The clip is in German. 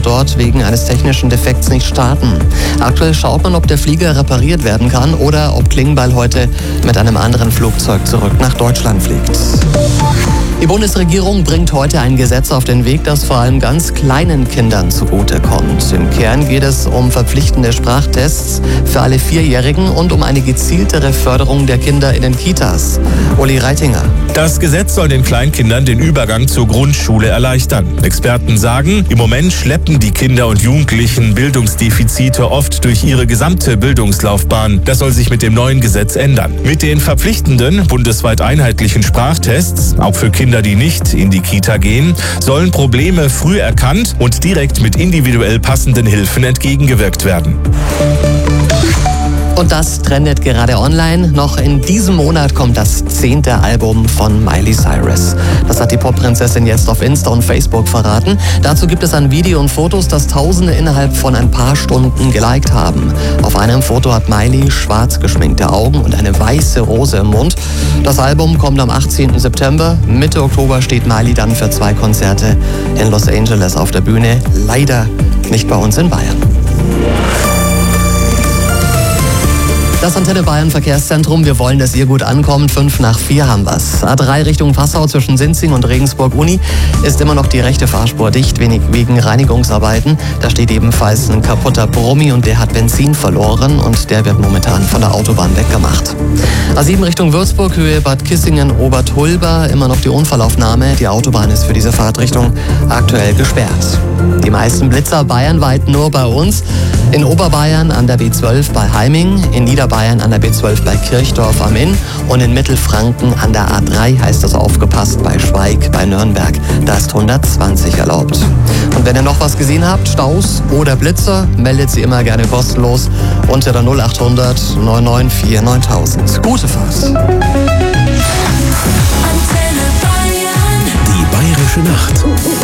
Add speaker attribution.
Speaker 1: dort wegen eines technischen Defekts nicht starten. Aktuell schaut man, ob der Flieger repariert werden kann oder ob Klingbeil heute mit einem anderen Flugzeug zurück nach Deutschland fliegt. Die Bundesregierung bringt heute ein Gesetz auf den Weg, das vor allem ganz kleinen Kindern zugutekommt. Im Kern geht es um verpflichtende Sprachtests für alle Vierjährigen und um eine gezieltere Förderung der Kinder in den Kitas. Uli Reitinger.
Speaker 2: Das Gesetz soll den Kleinkindern den Übergang zur Grundschule erleichtern. Experten sagen, im Moment schleppen die Kinder und Jugendlichen Bildungsdefizite oft durch ihre gesamte Bildungslaufbahn. Das soll sich mit dem neuen Gesetz ändern. Mit den verpflichtenden, bundesweit einheitlichen Sprachtests, auch für Kinder, die nicht in die Kita gehen, sollen Probleme früh erkannt und direkt mit individuell passenden Hilfen entgegengewirkt werden.
Speaker 1: Und das trendet gerade online. Noch in diesem Monat kommt das 10. Album von Miley Cyrus. Das hat die Popprinzessin jetzt auf Insta und Facebook verraten. Dazu gibt es ein Video und Fotos, das Tausende innerhalb von ein paar Stunden geliked haben. Auf einem Foto hat Miley schwarz geschminkte Augen und eine weiße Rose im Mund. Das Album kommt am 18. September. Mitte Oktober steht Miley dann für 2 Konzerte in Los Angeles auf der Bühne. Leider nicht bei uns in Bayern. Das Antenne Bayern Verkehrszentrum. Wir wollen, dass ihr gut ankommt. 5 nach 4 haben wir's. A3 Richtung Passau zwischen Sinzing und Regensburg Uni ist immer noch die rechte Fahrspur dicht, wegen Reinigungsarbeiten. Da steht ebenfalls ein kaputter Brummi und der hat Benzin verloren und der wird momentan von der Autobahn weggemacht. A7 Richtung Würzburg, Höhe Bad Kissingen, Obertulba, immer noch die Unfallaufnahme. Die Autobahn ist für diese Fahrtrichtung aktuell gesperrt. Die meisten Blitzer bayernweit nur bei uns. In Oberbayern an der B12 bei Heiming, in Niederbayern an der B12 bei Kirchdorf am Inn und in Mittelfranken an der A3 heißt das aufgepasst bei Schweig bei Nürnberg. Da ist 120 erlaubt. Und wenn ihr noch was gesehen habt, Staus oder Blitzer, meldet sie immer gerne kostenlos unter der 0800 994 9000. Gute Fahrt.
Speaker 3: Die Bayerische Nacht.